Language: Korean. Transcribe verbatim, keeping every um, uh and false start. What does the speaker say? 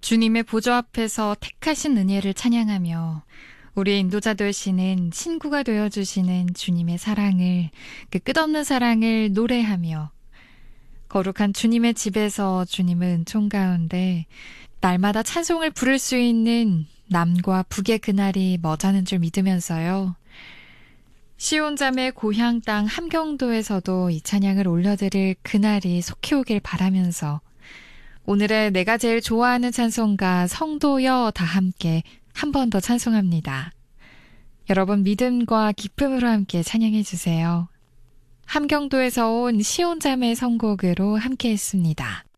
주님의 보좌 앞에서 택하신 은혜를 찬양하며 우리 인도자 되시는 친구가 되어주시는 주님의 사랑을, 그 끝없는 사랑을 노래하며 거룩한 주님의 집에서 주님의 은총 가운데 날마다 찬송을 부를 수 있는 남과 북의 그날이 머지않은 줄 믿으면서요. 시온자매 고향 땅 함경도에서도 이 찬양을 올려드릴 그날이 속히 오길 바라면서 오늘의 내가 제일 좋아하는 찬송가 성도여 다 함께 한 번 더 찬송합니다. 여러분 믿음과 기쁨으로 함께 찬양해 주세요. 함경도에서 온 시온자매 선곡으로 함께 했습니다.